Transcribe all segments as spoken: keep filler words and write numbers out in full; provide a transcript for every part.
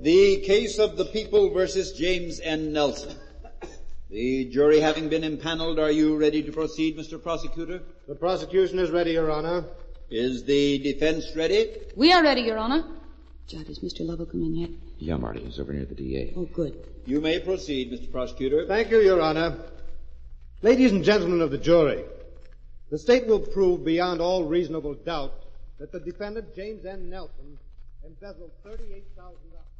The case of the People versus James N. Nelson. The jury having been impaneled, are you ready to proceed, Mister Prosecutor? The prosecution is ready, Your Honor. Is the defense ready? We are ready, Your Honor. Judd, has Mister Lovell come in yet? Yeah, Marty. He's over near the D A. Oh, good. You may proceed, Mister Prosecutor. Thank you, Your Honor. Ladies and gentlemen of the jury, the state will prove beyond all reasonable doubt that the defendant, James N. Nelson, embezzled thirty-eight thousand dollars.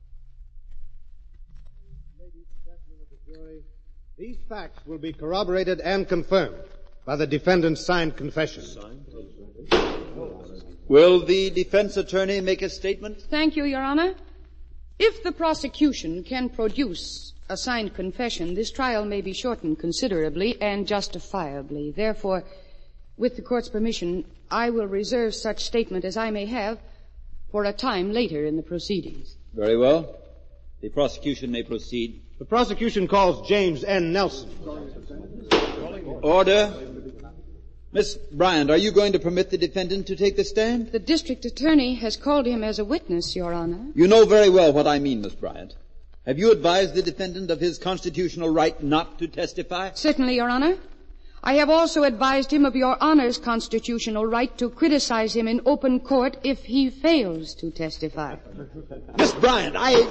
Ladies and gentlemen of the jury, these facts will be corroborated and confirmed by the defendant's signed confession. Will the defense attorney make a statement? Thank you, Your Honor. If the prosecution can produce a signed confession, this trial may be shortened considerably and justifiably. Therefore, with the court's permission, I will reserve such statement as I may have for a time later in the proceedings. Very well. The prosecution may proceed. The prosecution calls James N. Nelson. Order. Miss Bryant, are you going to permit the defendant to take the stand? The district attorney has called him as a witness, Your Honor. You know very well what I mean, Miss Bryant. Have you advised the defendant of his constitutional right not to testify? Certainly, Your Honor. I have also advised him of Your Honor's constitutional right to criticize him in open court if he fails to testify. Miss Bryant, I...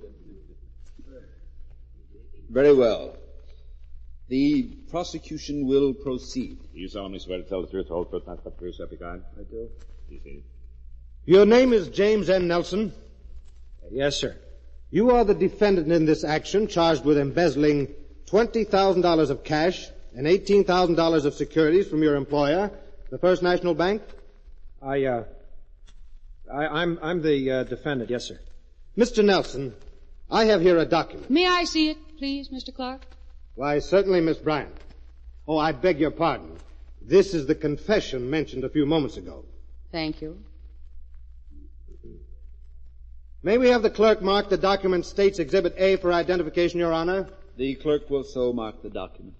Very well. The prosecution will proceed. You solemnly swear to tell the truth, the whole truth, nothing but the truth, so help you God? I do. You see. Your name is James N. Nelson? Yes, sir. You are the defendant in this action charged with embezzling twenty thousand dollars of cash and eighteen thousand dollars of securities from your employer, the First National Bank? I, uh, I, I'm, I'm the uh, defendant, yes, sir. Mister Nelson, I have here a document. May I see it, please, Mister Clark? Why, certainly, Miss Bryant. Oh, I beg your pardon. This is the confession mentioned a few moments ago. Thank you. May we have the clerk mark the document State's Exhibit A for identification, Your Honor? The clerk will so mark the document.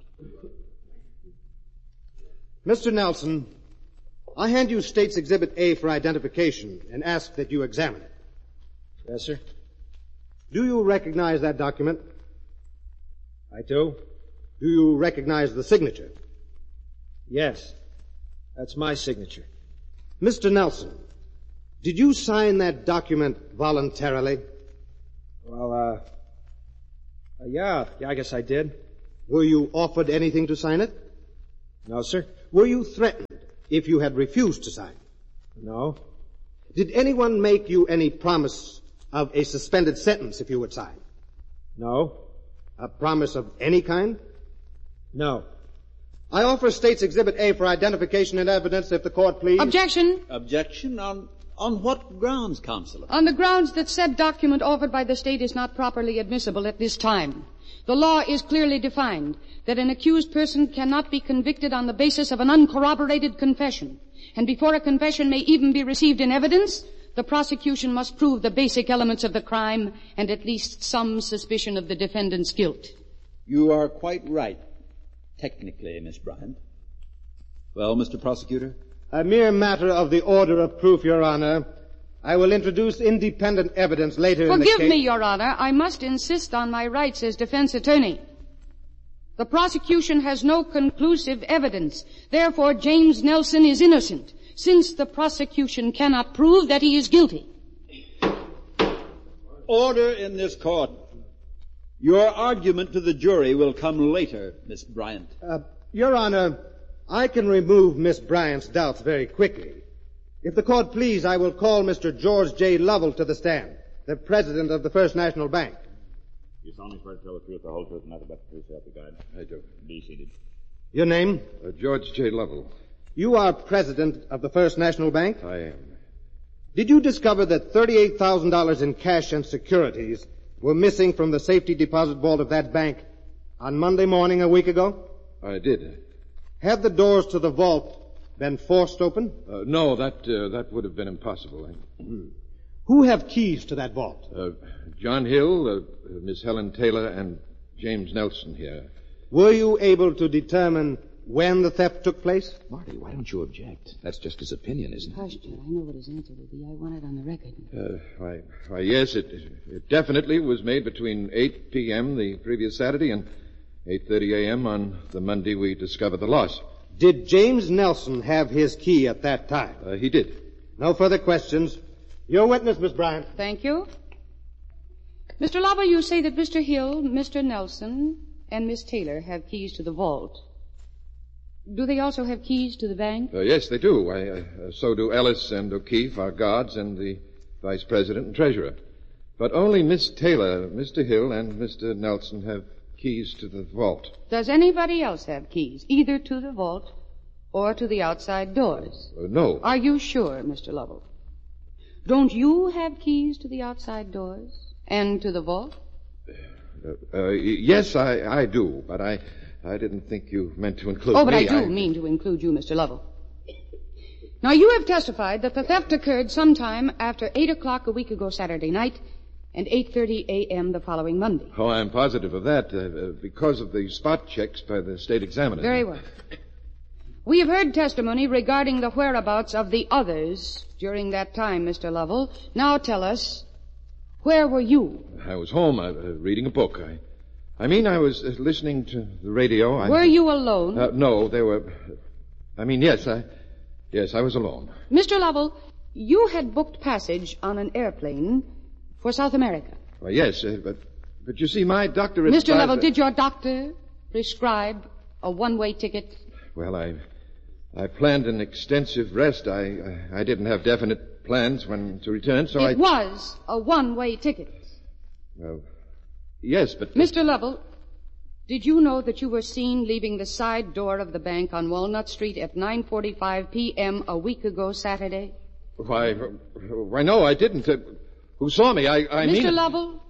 Mister Nelson, I hand you State's Exhibit A for identification and ask that you examine it. Yes, sir. Do you recognize that document? I do. Do you recognize the signature? Yes. That's my signature. Mister Nelson, did you sign that document voluntarily? Well, uh, uh, yeah, yeah, I guess I did. Were you offered anything to sign it? No, sir. Were you threatened if you had refused to sign? No. Did anyone make you any promise of a suspended sentence if you would sign? No. A promise of any kind? No. I offer State's Exhibit A for identification and evidence, if the court please. Objection. Objection on, on what grounds, Counselor? On the grounds that said document offered by the State is not properly admissible at this time. The law is clearly defined that an accused person cannot be convicted on the basis of an uncorroborated confession. And before a confession may even be received in evidence, the prosecution must prove the basic elements of the crime and at least some suspicion of the defendant's guilt. You are quite right, technically, Miss Bryant. Well, Mister Prosecutor? A mere matter of the order of proof, Your Honor. I will introduce independent evidence later in the case. Forgive me, Your Honor. I must insist on my rights as defense attorney. The prosecution has no conclusive evidence. Therefore, James Nelson is innocent, since the prosecution cannot prove that he is guilty. Order in this court. Your argument to the jury will come later, Miss Bryant. Uh, Your Honor, I can remove Miss Bryant's doubts very quickly. If the court please, I will call Mister George J. Lovell to the stand, the president of the First National Bank. You solemnly swear to tell the truth, the whole truth, and nothing but the truth, so help you God? I do. Be seated. Your name? Uh, George J. Lovell. You are president of the First National Bank? I am. Did you discover that thirty-eight thousand dollars in cash and securities were missing from the safety deposit vault of that bank on Monday morning a week ago? I did. Had the doors to the vault been forced open? Uh, no, that uh, that would have been impossible. I... Hmm. Who have keys to that vault? Uh, John Hill, uh, Miss Helen Taylor, and James Nelson here. Were you able to determine when the theft took place? Marty, why don't you object? That's just his opinion, isn't it? Hush, Jed. I know what his answer will be. I want it on the record. Uh, why, why, yes, it, it definitely was made between eight p.m. the previous Saturday and eight thirty a.m. on the Monday we discovered the loss. Did James Nelson have his key at that time? Uh, he did. No further questions. Your witness, Miss Bryant. Thank you. Mister Lovell, you say that Mister Hill, Mister Nelson, and Miss Taylor have keys to the vault. Do they also have keys to the bank? Uh, yes, they do. I, uh, so do Ellis and O'Keefe, our guards, and the vice president and treasurer. But only Miss Taylor, Mister Hill, and Mister Nelson have keys to the vault. Does anybody else have keys, either to the vault or to the outside doors? Uh, no. Are you sure, Mister Lovell? Don't you have keys to the outside doors and to the vault? Uh, uh, yes, I, I do, but I, I didn't think you meant to include me. Oh, but me. I do I... mean to include you, Mister Lovell. Now, you have testified that the theft occurred sometime after eight o'clock a week ago Saturday night and eight thirty a.m. the following Monday. Oh, I'm positive of that, uh, because of the spot checks by the state examiner. Very well. We have heard testimony regarding the whereabouts of the others during that time, Mister Lovell. Now tell us, where were you? I was home, uh, reading a book. I, I mean, I was uh, listening to the radio. I... Were you alone? Uh, no, there were... I mean, yes, I... Yes, I was alone. Mister Lovell, you had booked passage on an airplane for South America. Well, yes, uh, but... But you see, my doctor... Mister Lovell, that... did your doctor prescribe a one-way ticket? Well, I... I planned an extensive rest. I, I I didn't have definite plans when to return, so it I... It was a one-way ticket. Well, yes, but... Mister Lovell, did you know that you were seen leaving the side door of the bank on Walnut Street at nine forty-five p.m. a week ago Saturday? Why, why, no, I didn't. Uh, who saw me? I, I Mister mean... Lovell,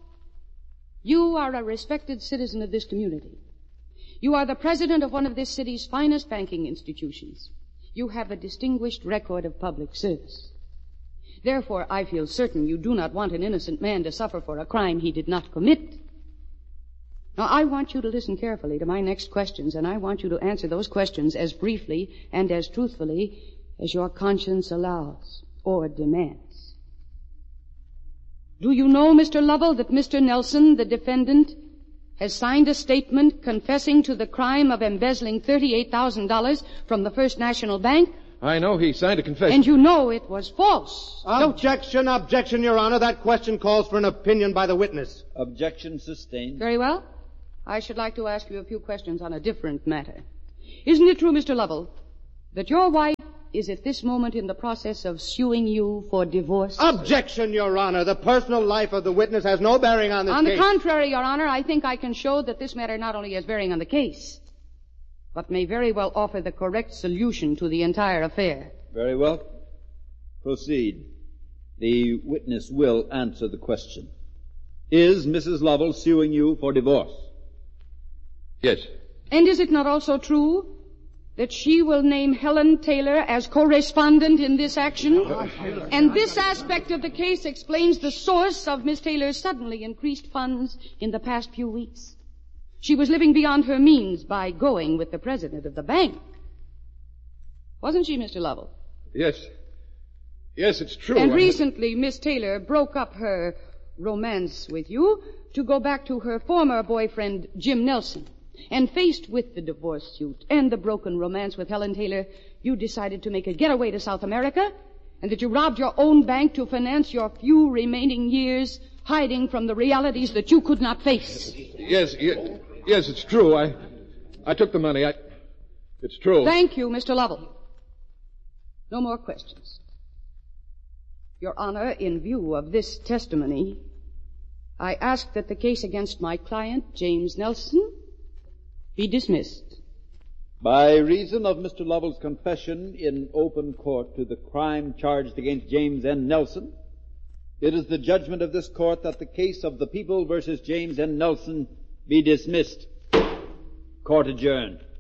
you are a respected citizen of this community. You are the president of one of this city's finest banking institutions. You have a distinguished record of public service. Therefore, I feel certain you do not want an innocent man to suffer for a crime he did not commit. Now, I want you to listen carefully to my next questions, and I want you to answer those questions as briefly and as truthfully as your conscience allows or demands. Do you know, Mister Lovell, that Mister Nelson, the defendant, has signed a statement confessing to the crime of embezzling thirty-eight thousand dollars from the First National Bank? I know he signed a confession. And you know it was false. Objection, objection, Your Honor. That question calls for an opinion by the witness. Objection sustained. Very well. I should like to ask you a few questions on a different matter. Isn't it true, Mister Lovell, that your wife is at this moment in the process of suing you for divorce? Objection, Your Honor. The personal life of the witness has no bearing on this on case. On the contrary, Your Honor, I think I can show that this matter not only has bearing on the case, but may very well offer the correct solution to the entire affair. Very well. Proceed. The witness will answer the question. Is Missus Lovell suing you for divorce? Yes. And is it not also true that she will name Helen Taylor as correspondent in this action? And this aspect of the case explains the source of Miss Taylor's suddenly increased funds in the past few weeks. She was living beyond her means by going with the president of the bank. Wasn't she, Mister Lovell? Yes. Yes, it's true. And I... recently, Miss Taylor broke up her romance with you to go back to her former boyfriend, Jim Nelson. And faced with the divorce suit and the broken romance with Helen Taylor, you decided to make a getaway to South America, and that you robbed your own bank to finance your few remaining years hiding from the realities that you could not face. Yes, yes, yes, it's true. I, I took the money. I, it's true. Thank you, Mister Lovell. No more questions. Your Honor, in view of this testimony, I ask that the case against my client, James Nelson, be dismissed. By reason of Mister Lovell's confession in open court to the crime charged against James N. Nelson, it is the judgment of this court that the case of the People versus James N. Nelson be dismissed. Court adjourned.